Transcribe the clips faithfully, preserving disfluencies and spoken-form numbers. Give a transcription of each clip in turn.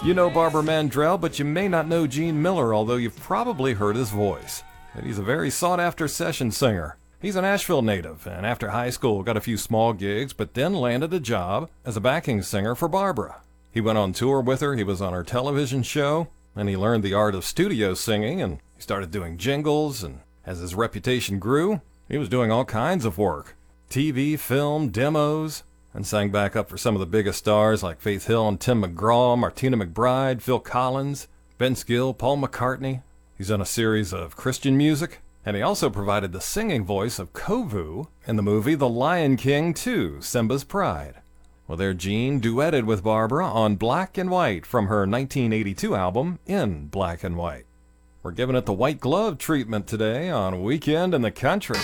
You know Barbara Mandrell, but you may not know Gene Miller, although you've probably heard his voice. And he's a very sought-after session singer. He's a Nashville native, and after high school got a few small gigs, but then landed a job as a backing singer for Barbara. He went on tour with her, he was on her television show, and he learned the art of studio singing, and he started doing jingles, and as his reputation grew, he was doing all kinds of work. T V, film, demos, and sang back up for some of the biggest stars like Faith Hill and Tim McGraw, Martina McBride, Phil Collins, Ben Gill, Paul McCartney. He's done a series of Christian music, and he also provided the singing voice of Kovu in the movie The Lion King two, Simba's Pride. Well, there Gene duetted with Barbara on Black and White from her nineteen eighty-two album, In Black and White. We're giving it the white glove treatment today on Weekend in the Country.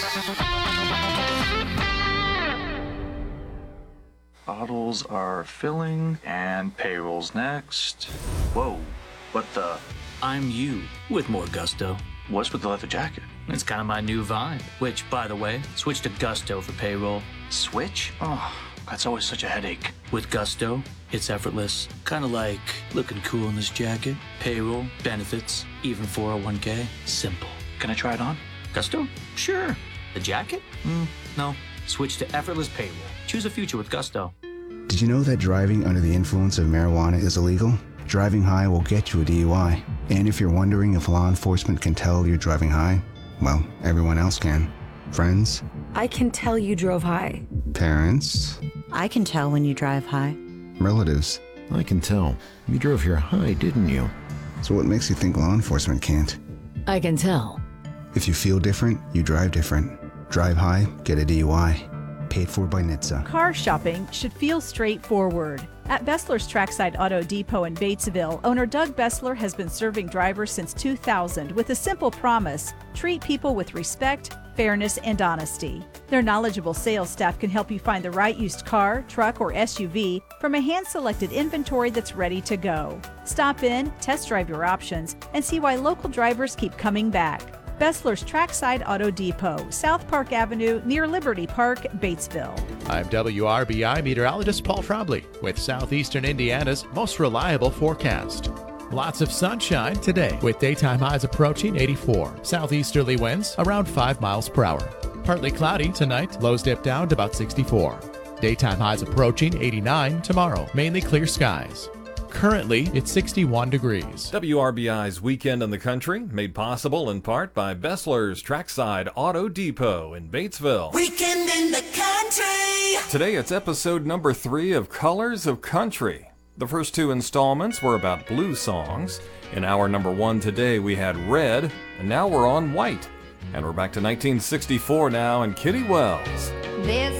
Bottles are filling, and payroll's next. Whoa, what the? I'm you, with more gusto. What's with the leather jacket? It's kind of my new vibe. Which, by the way, switch to Gusto for payroll. Switch? Oh, that's always such a headache. With Gusto, it's effortless. Kind of like looking cool in this jacket. Payroll, benefits, even four oh one k. Simple. Can I try it on? Gusto? Sure. The jacket? Mm, no. Switch to effortless payroll. Choose a future with Gusto. Did you know that driving under the influence of marijuana is illegal? Driving high will get you a D U I. And if you're wondering if law enforcement can tell you're driving high, well, everyone else can. Friends? I can tell you drove high. Parents? I can tell when you drive high. Relatives? I can tell. You drove here high, didn't you? So what makes you think law enforcement can't? I can tell. If you feel different, you drive different. Drive high, get a D U I. Paid for by N H T S A. Car shopping should feel straightforward. At Bessler's Trackside Auto Depot in Batesville, owner Doug Bessler has been serving drivers since two thousand with a simple promise: treat people with respect, fairness, and honesty. Their knowledgeable sales staff can help you find the right used car, truck, or S U V from a hand-selected inventory that's ready to go. Stop in, test drive your options, and see why local drivers keep coming back. Bessler's Trackside Auto Depot, South Park Avenue, near Liberty Park, Batesville. I'm W R B I meteorologist Paul Trombley with Southeastern Indiana's most reliable forecast. Lots of sunshine today with daytime highs approaching eighty-four. Southeasterly winds around five miles per hour. Partly cloudy tonight, lows dip down to about sixty-four. Daytime highs approaching eighty-nine tomorrow, mainly clear skies. Currently, it's sixty-one degrees. W R B I's Weekend in the Country, made possible in part by Bessler's Trackside Auto Depot in Batesville. Weekend in the Country! Today it's episode number three of Colors of Country. The first two installments were about blues songs. In hour number one today we had Red, and now we're on White. And we're back to nineteen sixty-four now and Kitty Wells. This